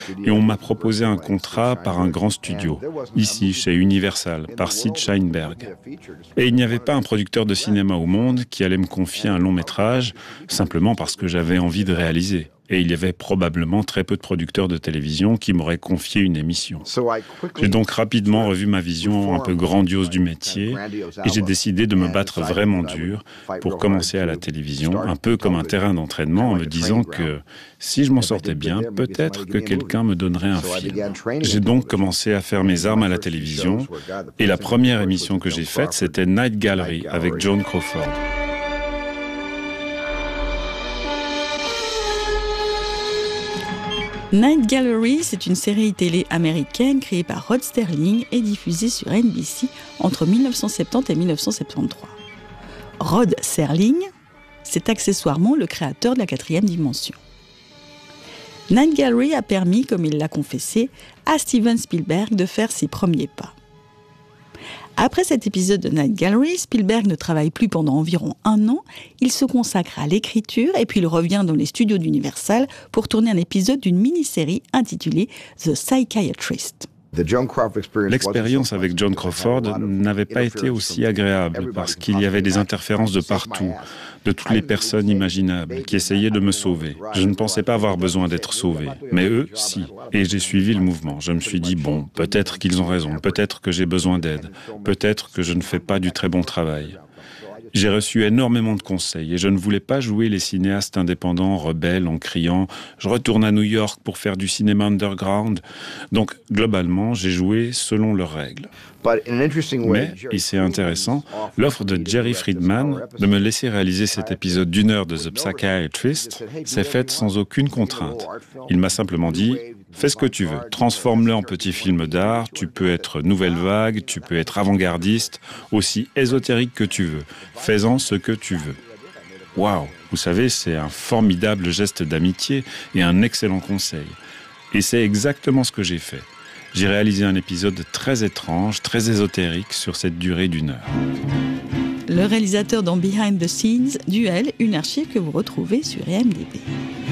et on m'a proposé un contrat par un grand studio, ici chez Universal, par Sid Sheinberg. Et il n'y avait pas un producteur de cinéma au monde qui allait me confier un long métrage, simplement parce que j'avais envie de réaliser. Et il y avait probablement très peu de producteurs de télévision qui m'auraient confié une émission. J'ai donc rapidement revu ma vision un peu grandiose du métier et j'ai décidé de me battre vraiment dur pour commencer à la télévision, un peu comme un terrain d'entraînement, en me disant que si je m'en sortais bien, peut-être que quelqu'un me donnerait un film. J'ai donc commencé à faire mes armes à la télévision et la première émission que j'ai faite, c'était Night Gallery avec Joan Crawford. Night Gallery, c'est une série télé américaine créée par Rod Serling et diffusée sur NBC entre 1970 et 1973. Rod Serling, c'est accessoirement le créateur de la 4e dimension. Night Gallery a permis, comme il l'a confessé, à Steven Spielberg de faire ses premiers pas. Après cet épisode de Night Gallery, Spielberg ne travaille plus pendant environ 1 an. Il se consacre à l'écriture et puis il revient dans les studios d'Universal pour tourner un épisode d'une mini-série intitulée The Psychiatrist. L'expérience avec Joan Crawford n'avait pas été aussi agréable parce qu'il y avait des interférences de partout, de toutes les personnes imaginables qui essayaient de me sauver. Je ne pensais pas avoir besoin d'être sauvé, mais eux, si. Et j'ai suivi le mouvement. Je me suis dit, bon, peut-être qu'ils ont raison, peut-être que j'ai besoin d'aide, peut-être que je ne fais pas du très bon travail. J'ai reçu énormément de conseils et je ne voulais pas jouer les cinéastes indépendants rebelles en criant « Je retourne à New York pour faire du cinéma underground ». Donc, globalement, j'ai joué selon leurs règles. Mais, et c'est intéressant, l'offre de Jerry Friedman de me laisser réaliser cet épisode d'1 heure de The Psychiatrist s'est faite sans aucune contrainte. Il m'a simplement dit « Fais ce que tu veux, transforme-le en petit film d'art, tu peux être nouvelle vague, tu peux être avant-gardiste, aussi ésotérique que tu veux, fais-en ce que tu veux. » Waouh, vous savez, c'est un formidable geste d'amitié et un excellent conseil. Et c'est exactement ce que j'ai fait. J'ai réalisé un épisode très étrange, très ésotérique sur cette durée d'1 heure. Le réalisateur dans Behind the Scenes, Duel, une archive que vous retrouvez sur IMDb.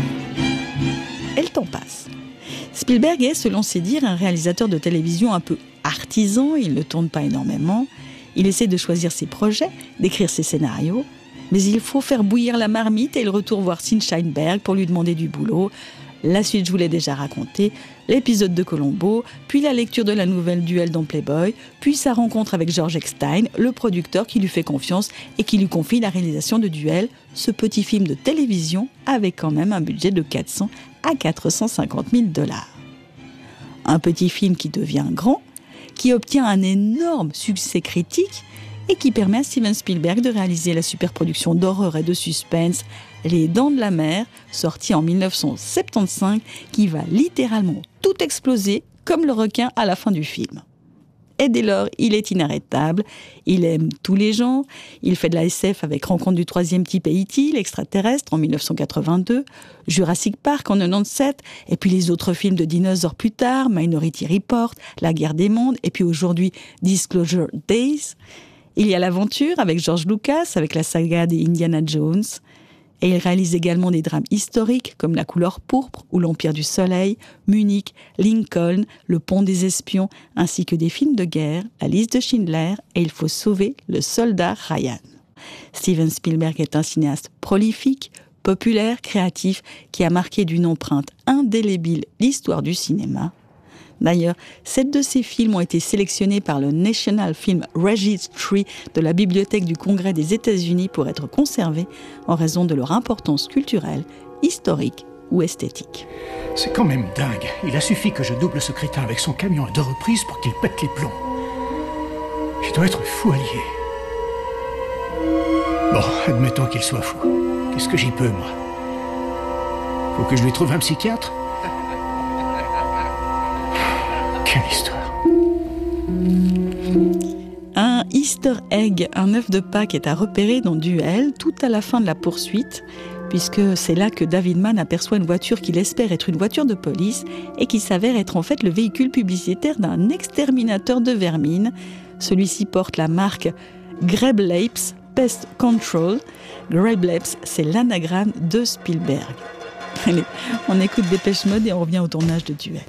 Et le temps passe. Spielberg est, selon ses dires, un réalisateur de télévision un peu artisan, il ne tourne pas énormément, il essaie de choisir ses projets, d'écrire ses scénarios, mais il faut faire bouillir la marmite et il retourne voir Sid Sheinberg pour lui demander du boulot. La suite, je vous l'ai déjà raconté, l'épisode de Columbo, puis la lecture de la nouvelle Duel dans Playboy, puis sa rencontre avec George Eckstein, le producteur qui lui fait confiance et qui lui confie la réalisation de Duel, ce petit film de télévision avec quand même un budget de 400 à 450 000 $. Un petit film qui devient grand, qui obtient un énorme succès critique et qui permet à Steven Spielberg de réaliser la superproduction d'horreur et de suspense Les Dents de la Mer, sortie en 1975, qui va littéralement tout exploser comme le requin à la fin du film. Et dès lors, il est inarrêtable, il aime tous les genres, il fait de la SF avec Rencontre du troisième type et E.T., l'extraterrestre, en 1982, Jurassic Park en 1997, et puis les autres films de dinosaures plus tard, Minority Report, La guerre des mondes, et puis aujourd'hui Disclosure Days. Il y a l'aventure avec George Lucas, avec la saga des Indiana Jones. Et il réalise également des drames historiques comme La couleur pourpre ou L'Empire du Soleil, Munich, Lincoln, Le Pont des Espions, ainsi que des films de guerre, La liste de Schindler et Il faut sauver le soldat Ryan. Steven Spielberg est un cinéaste prolifique, populaire, créatif, qui a marqué d'une empreinte indélébile l'histoire du cinéma. D'ailleurs, 7 de ces films ont été sélectionnés par le National Film Registry de la Bibliothèque du Congrès des États-Unis pour être conservés en raison de leur importance culturelle, historique ou esthétique. C'est quand même dingue. Il a suffi que je double ce crétin avec son camion à 2 reprises pour qu'il pète les plombs. Je dois être fou allié. Bon, admettons qu'il soit fou. Qu'est-ce que j'y peux, moi? Faut que je lui trouve un psychiatre? Quelle histoire. Un easter egg, un œuf de Pâques est à repérer dans Duel, tout à la fin de la poursuite, puisque c'est là que David Mann aperçoit une voiture qu'il espère être une voiture de police et qui s'avère être en fait le véhicule publicitaire d'un exterminateur de vermine. Celui-ci porte la marque Grablapes Pest Control. Grablapes, c'est l'anagramme de Spielberg. Allez, on écoute Dépêche Mode et on revient au tournage de Duel.